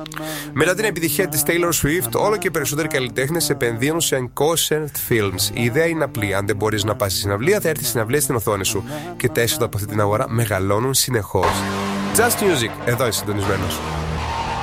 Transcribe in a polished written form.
Μετά την επιτυχία της Taylor Swift, όλο και περισσότεροι καλλιτέχνες επενδύουν σε concert films. Η ιδέα είναι απλή. Αν δεν μπορείς να πας στη συναυλία, θα έρθει η συναυλία στην οθόνη σου. Και τα έσοδα από αυτή την αγορά μεγαλώνουν συνεχώς. Just Music, εδώ είσαι συντονισμένος.